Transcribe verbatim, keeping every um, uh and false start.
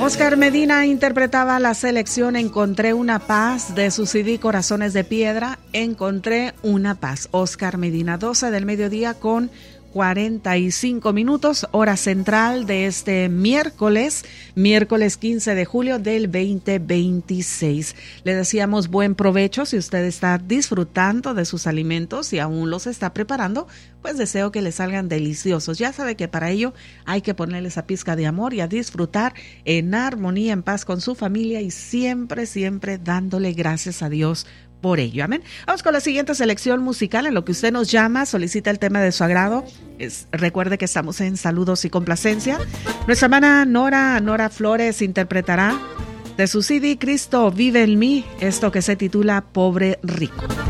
Oscar Medina interpretaba la selección Encontré una paz de su C D Corazones de Piedra. Encontré una paz. Oscar Medina, doce del mediodía con cuarenta y cinco minutos, hora central de este miércoles, miércoles quince de julio del veinte veintiséis. Le decíamos buen provecho si usted está disfrutando de sus alimentos y aún los está preparando, pues deseo que le salgan deliciosos. Ya sabe que para ello hay que ponerle esa pizca de amor y a disfrutar en armonía, en paz con su familia y siempre, siempre dándole gracias a Dios por ello. Amén. Vamos con la siguiente selección musical. En lo que usted nos llama, solicita el tema de su agrado. Es, recuerde que estamos en saludos y complacencia. Nuestra hermana Nora, Nora Flores interpretará de su C D Cristo vive en mí, esto que se titula Pobre Rico.